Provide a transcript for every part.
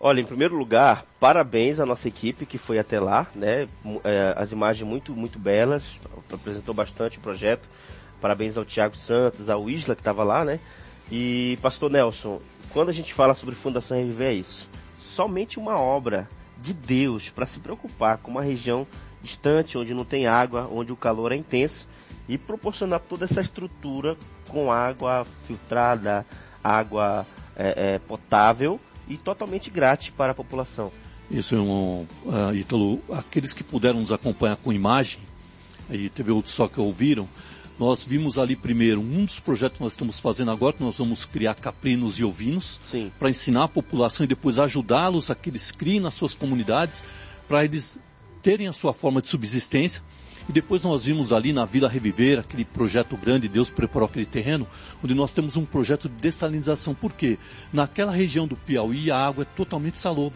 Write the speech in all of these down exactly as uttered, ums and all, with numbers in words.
Olha, em primeiro lugar, parabéns à nossa equipe que foi até lá, né? É, as imagens muito, muito belas, apresentou bastante o projeto. Parabéns ao Tiago Santos, ao Isla que estava lá, né? E, pastor Nelson, quando a gente fala sobre Fundação Reviver é isso. Somente uma obra de Deus para se preocupar com uma região distante, onde não tem água, onde o calor é intenso, e proporcionar toda essa estrutura com água filtrada, água é, é, potável e totalmente grátis para a população. Isso, irmão uh, Ítalo, aqueles que puderam nos acompanhar com imagem, e teve outros só que ouviram, nós vimos ali primeiro um dos projetos que nós estamos fazendo agora, que nós vamos criar caprinos e ovinos, para ensinar a população e depois ajudá-los a que eles criem nas suas comunidades, para eles terem a sua forma de subsistência. E depois nós vimos ali na Vila Reviver, aquele projeto grande, Deus preparou aquele terreno, onde nós temos um projeto de dessalinização. Por quê? Naquela região do Piauí a água é totalmente salobra.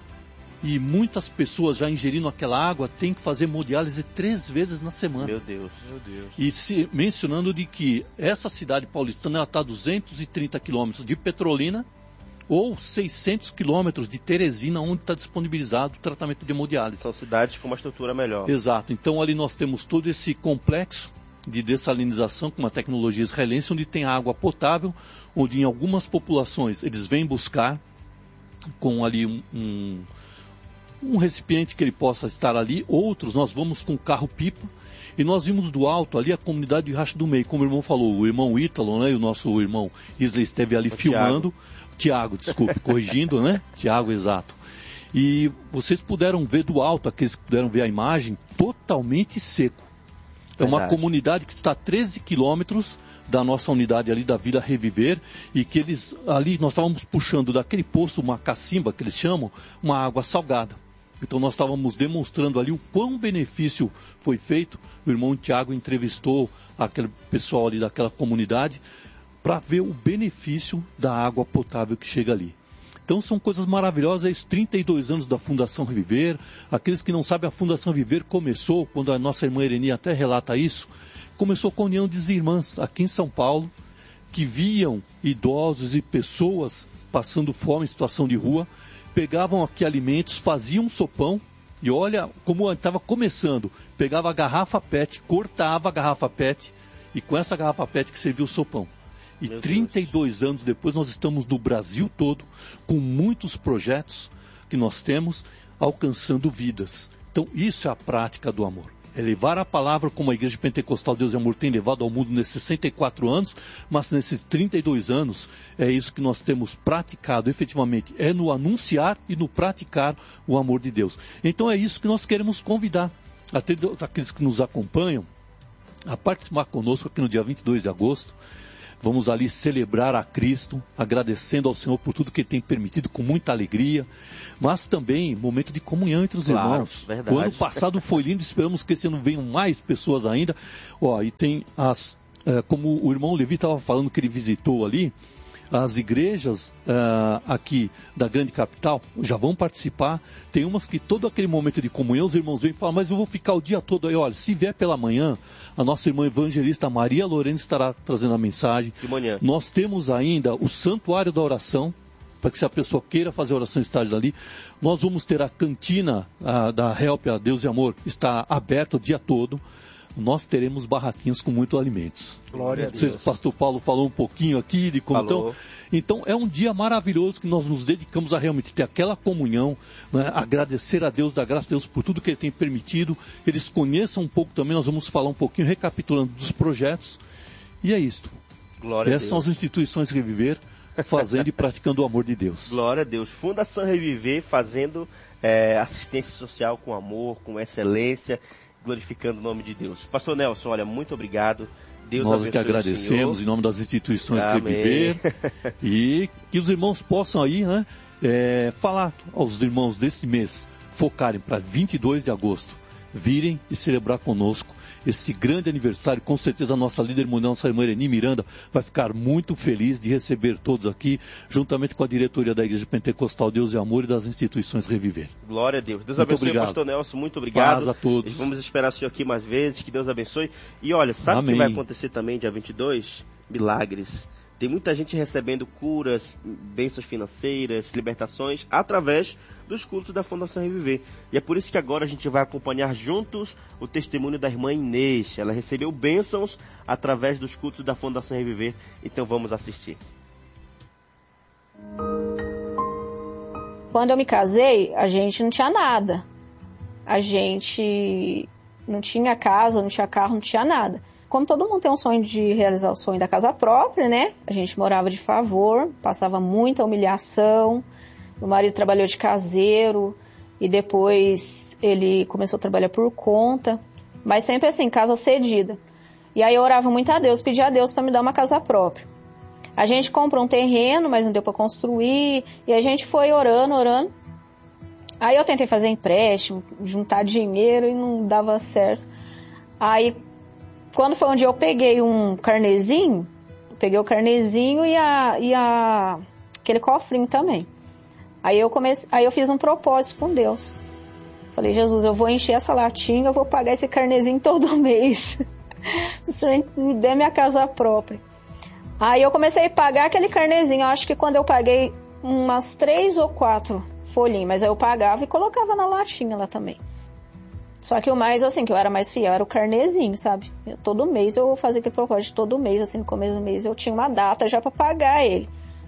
E muitas pessoas já ingerindo aquela água têm que fazer hemodiálise três vezes na semana. Meu Deus, meu Deus. E se, mencionando de que essa cidade paulistana está a duzentos e trinta quilômetros de Petrolina ou seiscentos quilômetros de Teresina, onde está disponibilizado o tratamento de hemodiálise. São cidades com uma estrutura melhor. Exato. Então ali nós temos todo esse complexo de dessalinização com uma tecnologia israelense, onde tem água potável, onde em algumas populações eles vêm buscar com ali um... um um recipiente que ele possa estar ali, outros nós vamos com carro-pipa, e nós vimos do alto ali a comunidade de Riacho do Meio, como o irmão falou, o irmão Ítalo, né, e o nosso irmão Isla esteve ali o filmando, Tiago, Tiago desculpe, corrigindo, né, Tiago, exato, e vocês puderam ver do alto, aqueles que puderam ver a imagem, totalmente seco, é uma Verdade. Comunidade que está a treze quilômetros da nossa unidade ali da Vila Reviver, e que eles, ali nós estávamos puxando daquele poço, uma cacimba que eles chamam, uma água salgada. Então nós estávamos demonstrando ali o quão benefício foi feito. O irmão Tiago entrevistou aquele pessoal ali daquela comunidade para ver o benefício da água potável que chega ali. Então são coisas maravilhosas, esses trinta e dois anos da Fundação Reviver. Aqueles que não sabem, a Fundação Reviver começou, quando a nossa irmã Ereni até relata isso, começou com a união de irmãs aqui em São Paulo, que viam idosos e pessoas passando fome, em situação de rua, pegavam aqui alimentos, faziam um sopão, e olha como estava começando, pegava a garrafa pet, cortava a garrafa pet, e com essa garrafa pet que serviu o sopão. E Meu trinta e dois Deus. Anos depois nós estamos no Brasil todo, com muitos projetos que nós temos, alcançando vidas. Então isso é a prática do amor. É levar a palavra como a Igreja Pentecostal Deus e Amor tem levado ao mundo nesses sessenta e quatro anos, mas nesses trinta e dois anos é isso que nós temos praticado efetivamente, é no anunciar e no praticar o amor de Deus. Então é isso que nós queremos convidar até aqueles que nos acompanham a participar conosco aqui no dia vinte e dois de agosto. Vamos ali celebrar a Cristo, agradecendo ao Senhor por tudo que Ele tem permitido com muita alegria, mas também momento de comunhão entre os claro, irmãos. Verdade. O ano passado foi lindo, esperamos que esse ano venham mais pessoas ainda. Ó, e tem as, é, como o irmão Levi estava falando que ele visitou ali, as igrejas uh, aqui da grande capital já vão participar. Tem umas que todo aquele momento de comunhão os irmãos vêm e falam, mas eu vou ficar o dia todo aí. Olha, se vier pela manhã, a nossa irmã evangelista Maria Lorena estará trazendo a mensagem. De manhã. Nós temos ainda o santuário da oração, para que se a pessoa queira fazer a oração estar ali. Nós vamos ter a cantina a, da Help, a Deus e Amor, está aberta o dia todo. Nós teremos barraquinhos com muitos alimentos. Glória a Deus. Deus. O pastor Paulo falou um pouquinho aqui de como então, então é um dia maravilhoso que nós nos dedicamos a realmente ter aquela comunhão, né? Agradecer a Deus, dar graças a Deus por tudo que Ele tem permitido. Eles conheçam um pouco também, nós vamos falar um pouquinho, recapitulando dos projetos. E é isto. Glória Essas a Deus. são as instituições Reviver, fazendo e praticando o amor de Deus. Glória a Deus. Fundação Reviver fazendo é, assistência social com amor, com excelência, glorificando o nome de Deus. Pastor Nelson, olha, muito obrigado. Deus Nós abençoe que agradecemos em nome das instituições Amém. Reviver e que os irmãos possam aí, né, é, falar aos irmãos deste mês, focarem para vinte e dois de agosto, virem e celebrar conosco esse grande aniversário. Com certeza a nossa líder mundial, nossa irmã Ereni Miranda, vai ficar muito feliz de receber todos aqui, juntamente com a diretoria da Igreja Pentecostal Deus e Amor e das instituições Reviver. Glória a Deus. Deus Muito abençoe obrigado. o pastor Nelson, muito obrigado. Paz a todos. Vamos esperar o senhor aqui mais vezes, que Deus abençoe. E olha, sabe o que vai acontecer também dia vinte e dois? Milagres. Tem muita gente recebendo curas, bênçãos financeiras, libertações, através dos cultos da Fundação Reviver. E é por isso que agora a gente vai acompanhar juntos o testemunho da irmã Inês. Ela recebeu bênçãos através dos cultos da Fundação Reviver. Então vamos assistir. Quando eu me casei, a gente não tinha nada. A gente não tinha casa, não tinha carro, não tinha nada. Como todo mundo tem um sonho de realizar o sonho da casa própria, né? A gente morava de favor, passava muita humilhação. Meu marido trabalhou de caseiro e depois ele começou a trabalhar por conta. Mas sempre assim, casa cedida. E aí eu orava muito a Deus, pedia a Deus para me dar uma casa própria. A gente comprou um terreno, mas não deu para construir. E a gente foi orando, orando. Aí eu tentei fazer empréstimo, juntar dinheiro e não dava certo. Aí, quando foi um dia eu peguei um carnezinho, peguei o carnezinho e, a, e a, aquele cofrinho também. Aí eu, comecei, aí eu fiz um propósito com Deus. Falei, Jesus, eu vou encher essa latinha, eu vou pagar esse carnezinho todo mês. Se o Senhor me der minha casa própria. Aí eu comecei a pagar aquele carnezinho. Eu acho que quando eu paguei umas três ou quatro folhinhas, mas aí eu pagava e colocava na latinha lá também. Só que o mais, assim, que eu era mais fiel era o carnezinho, sabe? Eu, todo mês eu fazia aquele propósito, todo mês, assim, no começo do mês eu tinha uma data já pra pagar ele.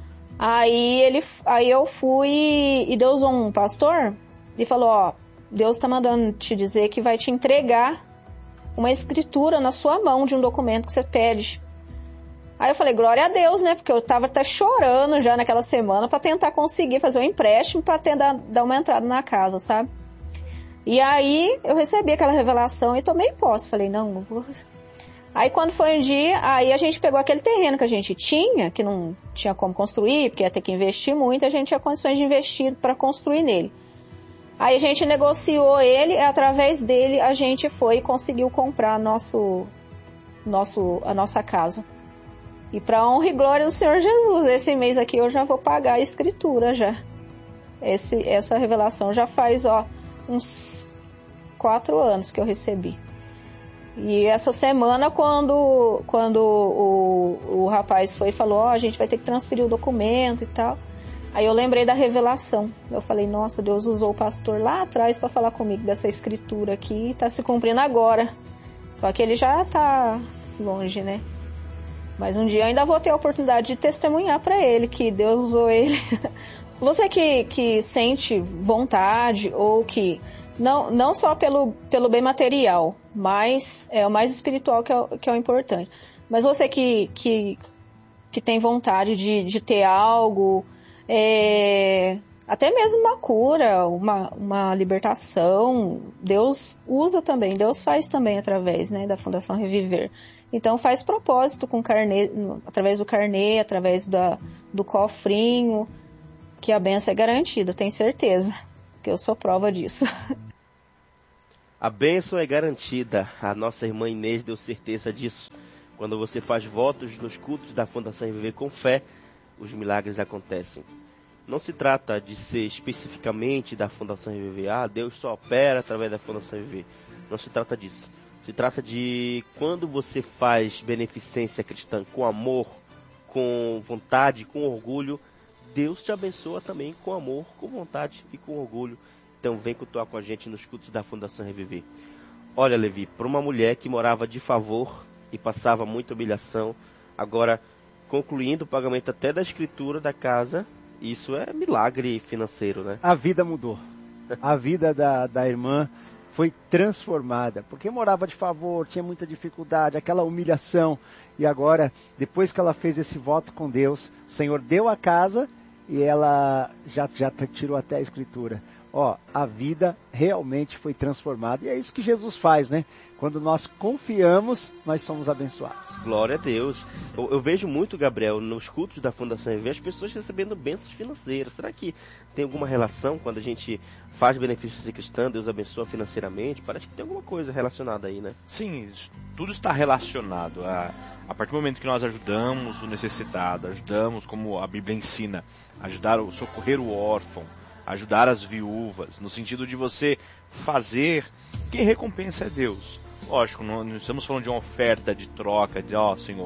Aí, ele, aí eu fui e Deus usou um pastor e falou, ó, Deus tá mandando te dizer que vai te entregar uma escritura na sua mão de um documento que você pede. Aí eu falei, glória a Deus, né? Porque eu tava até chorando já naquela semana pra tentar conseguir fazer um empréstimo pra tentar dar uma entrada na casa, sabe? E aí eu recebi aquela revelação e tomei posse. Falei, não, não vou... Aí quando foi um dia, aí a gente pegou aquele terreno que a gente tinha, que não tinha como construir, porque ia ter que investir muito, a gente tinha condições de investir para construir nele. Aí a gente negociou ele, e através dele a gente foi e conseguiu comprar nosso, nosso, a nossa casa. E para honra e glória do Senhor Jesus, esse mês aqui eu já vou pagar a escritura já. Esse, essa revelação já faz, ó, uns quatro anos que eu recebi. E essa semana, quando, quando o, o rapaz foi e falou, ó, a gente vai ter que transferir o documento e tal. Aí eu lembrei da revelação. Eu falei, nossa, Deus usou o pastor lá atrás para falar comigo dessa escritura aqui e tá se cumprindo agora. Só que ele já tá longe, né? Mas um dia eu ainda vou ter a oportunidade de testemunhar para ele que Deus usou ele. Você que, que sente vontade ou que, não, não só pelo, pelo bem material, mas é o mais espiritual que é, que é o importante. Mas você que, que, que tem vontade de, de ter algo, é, até mesmo uma cura, uma, uma libertação, Deus usa também, Deus faz também através, né, da Fundação Reviver. Então faz propósito com carnê, através do carnê, através da, do cofrinho, que a bênção é garantida, tenho certeza, que eu sou prova disso. A bênção é garantida, a nossa irmã Inês deu certeza disso. Quando você faz votos nos cultos da Fundação Reviver com fé, os milagres acontecem. Não se trata de ser especificamente da Fundação Reviver, ah, Deus só opera através da Fundação Reviver. Não se trata disso. Se trata de quando você faz beneficência cristã com amor, com vontade, com orgulho, Deus te abençoa também com amor, com vontade e com orgulho. Então vem cultuar com a gente nos cultos da Fundação Reviver. Olha, Levi, para uma mulher que morava de favor e passava muita humilhação, agora concluindo o pagamento até da escritura da casa, isso é milagre financeiro, né? A vida mudou. A vida da, da irmã foi transformada, porque morava de favor, tinha muita dificuldade, aquela humilhação, e agora, depois que ela fez esse voto com Deus, o Senhor deu a casa e ela já, já tirou até a escritura. Ó, a vida realmente foi transformada, e é isso que Jesus faz, né? Quando nós confiamos, nós somos abençoados. Glória a Deus. Eu, eu vejo muito, Gabriel, nos cultos da Fundação Reviver, as pessoas recebendo bênçãos financeiras. Será que tem alguma relação quando a gente faz benefícios cristãos, Deus abençoa financeiramente? Parece que tem alguma coisa relacionada aí, né? Sim, tudo está relacionado. A, a partir do momento que nós ajudamos o necessitado, ajudamos, como a Bíblia ensina, ajudar, o socorrer o órfão, ajudar as viúvas, no sentido de você fazer, quem recompensa é Deus. Lógico, não, não estamos falando de uma oferta de troca, de ó, oh, Senhor,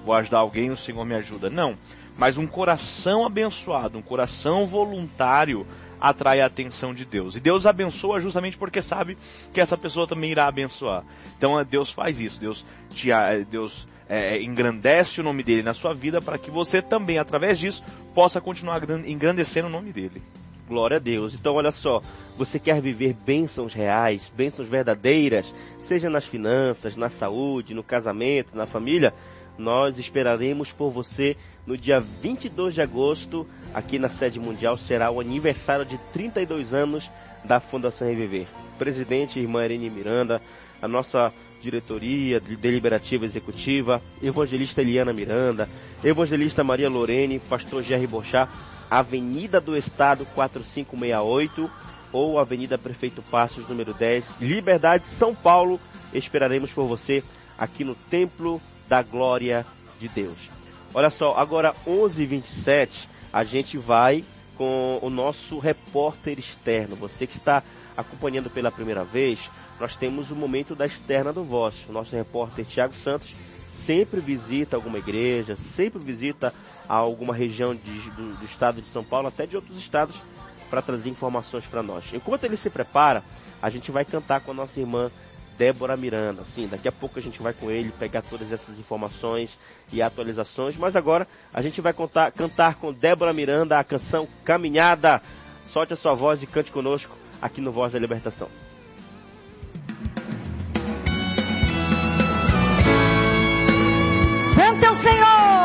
vou ajudar alguém, o Senhor me ajuda. Não, mas um coração abençoado, um coração voluntário atrai a atenção de Deus. E Deus abençoa justamente porque sabe que essa pessoa também irá abençoar. Então Deus faz isso, Deus, te, Deus é, engrandece o nome dele na sua vida para que você também, através disso, possa continuar engrandecendo o nome dele. Glória a Deus. Então olha só, você quer viver bênçãos reais, bênçãos verdadeiras, seja nas finanças, na saúde, no casamento, na família? Nós esperaremos por você no dia vinte e dois de agosto, aqui na sede mundial, será o aniversário de trinta e dois anos da Fundação Reviver. Presidente, irmã Irene Miranda, a nossa diretoria deliberativa executiva, evangelista Eliana Miranda, evangelista Maria Lorene, pastor Jerry Bochá, Avenida do Estado quatro cinco seis oito ou Avenida Prefeito Passos, número dez, Liberdade, São Paulo. Esperaremos por você aqui no Templo da Glória de Deus. Olha só, agora onze e vinte e sete, a gente vai com o nosso repórter externo. Você que está acompanhando pela primeira vez, nós temos o momento da externa do Voz. O nosso repórter Tiago Santos sempre visita alguma igreja, sempre visita alguma região de, do, do estado de São Paulo, até de outros estados, para trazer informações para nós. Enquanto ele se prepara, a gente vai cantar com a nossa irmã Débora Miranda. Sim, daqui a pouco a gente vai com ele pegar todas essas informações e atualizações, mas agora a gente vai contar, cantar com Débora Miranda a canção Caminhada. Solte a sua voz e cante conosco aqui no Voz da Libertação. Santo é o Senhor!